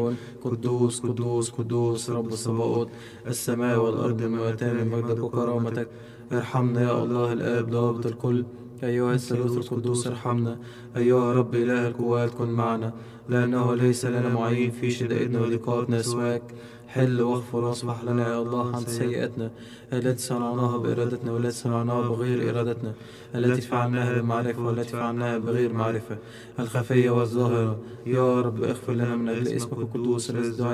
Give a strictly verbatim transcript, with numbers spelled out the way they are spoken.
قدوس قدوس قدوس رب الصباؤوت، السماء والأرض ملأتان من مجدك وكرامتك. ارحمنا يا الله الآب ضابط الكل، أيها الثالوث القدوس ارحمنا. أيها رب إله القوات كن معنا، لأنه ليس لنا معين في شدائدنا وضيقاتنا سواك. حل واغفر واصفح لنا يا الله عن سيئاتنا التي صنعناها بإرادتنا والتي صنعناها بغير إرادتنا، التي فعلناها بمعرفة والتي فعلناها بغير معرفة، الخفية والظاهرة. يا رب اغفر لنا من أجل اسمك القدوس الذي